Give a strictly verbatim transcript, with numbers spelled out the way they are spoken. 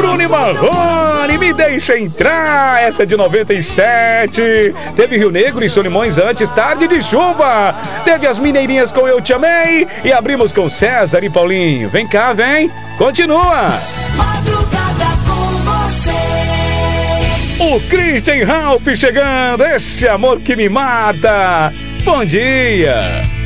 Bruno e Marrone, me deixa entrar. Essa é de noventa e sete. Teve Rio Negro e Solimões antes, Tarde de Chuva. Teve as Mineirinhas com Eu Te Amei. E abrimos com César e Paulinho. Vem cá, vem. Continua. Madrugada com você. O Christian Ralph chegando. Esse amor que me mata. Bom dia.